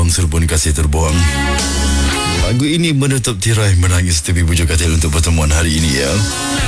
unsur pun kasih terbuang. Lagu ini menutup tirai menangis tepi bujuk katil untuk pertemuan hari ini ya.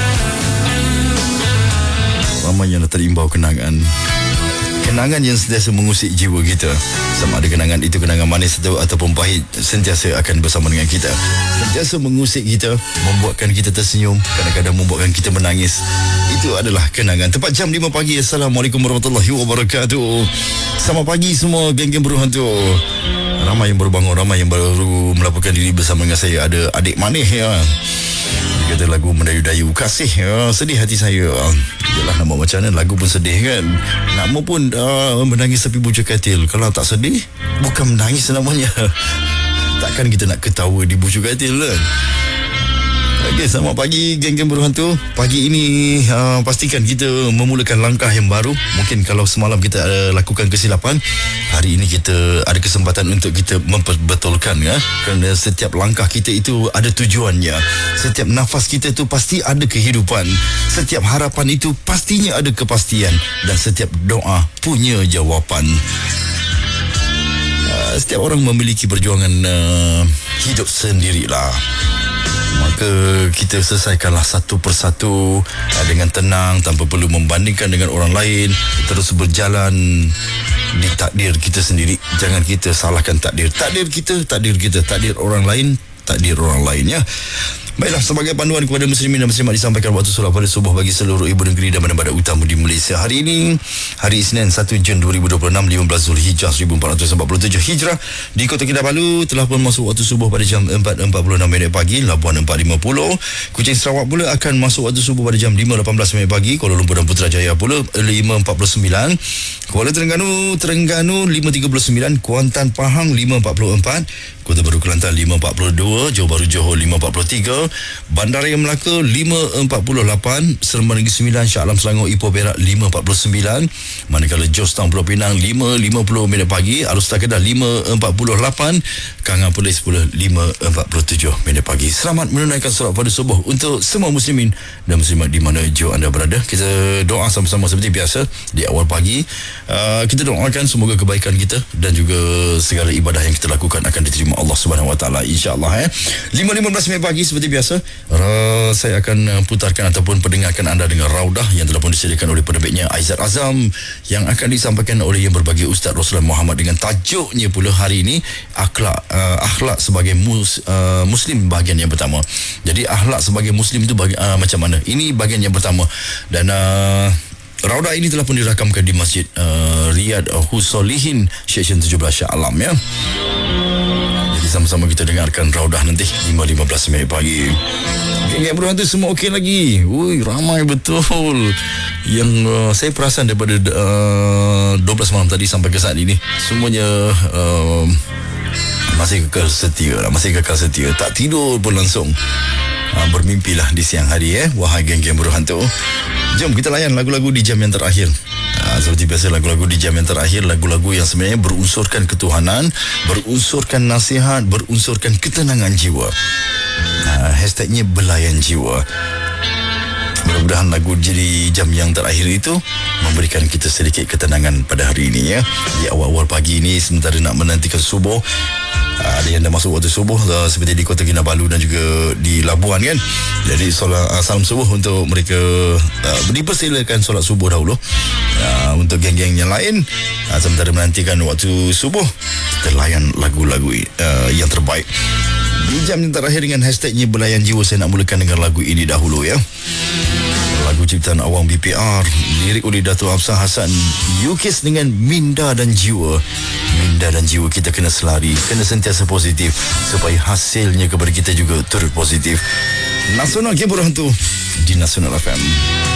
Ramai yang terimbau kenangan yang sentiasa mengusik jiwa kita. Sama ada kenangan itu kenangan manis ataupun pahit, sentiasa akan bersama dengan kita. Sentiasa mengusik kita, membuatkan kita tersenyum, kadang-kadang membuatkan kita menangis. Itu adalah kenangan. Tepat jam 5 pagi. Assalamualaikum warahmatullahi wabarakatuh. Selamat pagi semua geng-geng berhantu. Ramai yang baru bangun, ramai yang baru melaporkan diri bersama dengan saya. Ada adik manis ya. Dia kata lagu mendayu-dayu kasih ya. Sedih hati saya. Yalah, nama macam mana, lagu pun sedih kan. Nama pun menangis tepi bujuk katil. Kalau tak sedih, bukan menangis namanya. Takkan kita nak ketawa di bujuk katil kan. Okey, selamat pagi geng-geng berhantu. Pagi ini pastikan kita memulakan langkah yang baru. Mungkin kalau semalam kita lakukan kesilapan, hari ini kita ada kesempatan untuk kita memperbetulkan ya. Kerana setiap langkah kita itu ada tujuannya. Setiap nafas kita itu pasti ada kehidupan. Setiap harapan itu pastinya ada kepastian. Dan setiap doa punya jawapan. Setiap orang memiliki perjuangan hidup sendirilah. Maka kita selesaikanlah satu persatu dengan tenang, tanpa perlu membandingkan dengan orang lain. Terus berjalan di takdir kita sendiri. Jangan kita salahkan takdir. Takdir kita, takdir kita. Takdir orang lain, takdir orang lain ya. Baiklah, sebagai panduan kepada muslimin dan muslimat disampaikan waktu solat pada subuh bagi seluruh ibu negeri dan bandar-bandar utama di Malaysia. Hari ini, hari Isnin 1 Jun 2026, 15 Zulhijjah 1447 Hijrah. Di Kota Kinabalu telah pun masuk waktu subuh pada jam 4.46 pagi, Labuan 4.50. Kuching Sarawak pula akan masuk waktu subuh pada jam 5.18 pagi, Kuala Lumpur dan Putrajaya pula 5.49, Kuala Terengganu 5.39, Kuantan Pahang 5.44, Kota Baru Kelantan 5.42, Johor Bahru Johor 5.43, Bandaraya Melaka 5.48, Seremban Negeri Sembilan, Shah Alam Selangor Ipoh Perak 5.49, manakala Jos Town Pulau Pinang 5.50 pagi, Alustar Kedah 5.48, Kangan Perlis pula 5.47 pagi. Selamat menunaikan solat pada subuh untuk semua muslimin dan muslimat di mana jauh anda berada. Kita doa sama-sama seperti biasa di awal pagi. Kita doakan semoga kebaikan kita dan juga segala ibadah yang kita lakukan akan diterima Allah Subhanahu Wa Taala, insya-Allah 5.15 pagi seperti biasa, saya akan putarkan ataupun pendengarkan anda dengan raudah yang telah pun disediakan oleh penerbitnya Aizat Azam, yang akan disampaikan oleh yang berbahagia Ustaz Roslan Muhammad, dengan tajuknya pula hari ini akhlak sebagai muslim, bahagian yang pertama. Jadi akhlak sebagai muslim itu macam mana? Ini bahagian yang pertama. Dan raudah ini telah pun dirakamkan di Masjid Riyad Husolihin Seksyen 17 Shah Alam ya. Jadi sama-sama kita dengarkan raudah nanti 5.15 pagi. Geng-geng berhantu semua okey lagi. Ui, ramai betul. Yang saya perasan daripada 12 malam tadi sampai ke saat ini, semuanya masih kekal setia, tak tidur pun langsung. Bermimpilah di siang hari wahai geng-geng berhantu. Jom kita layan lagu-lagu di jam yang terakhir. Seperti biasa, lagu-lagu di jam yang terakhir, lagu-lagu yang sebenarnya berunsurkan ketuhanan, berunsurkan nasihat, berunsurkan ketenangan jiwa. Hashtagnya belayan jiwa. Mudah-mudahan lagu di jam yang terakhir itu memberikan kita sedikit ketenangan pada hari ini ya. Di awal-awal pagi ini, sementara nak menantikan subuh, ada yang dah masuk waktu subuh seperti di Kota Kinabalu dan juga di Labuan kan. Jadi salam subuh untuk mereka. Dipersilakan solat subuh dahulu. Untuk geng-geng yang lain, sementara menantikan waktu subuh, kita layan lagu-lagu yang terbaik di jam yang terakhir dengan hashtagnya belayan jiwa. Saya nak mulakan dengan lagu ini dahulu ya. Lagu ciptaan Awang BPR, lirik oleh Dato' Hafsah Hassan, Yukis dengan Minda dan Jiwa. Minda dan jiwa kita kena selari, kena sentiasa positif supaya hasilnya kepada kita juga turut positif. Nasional Game Berhantu di Nasional FM.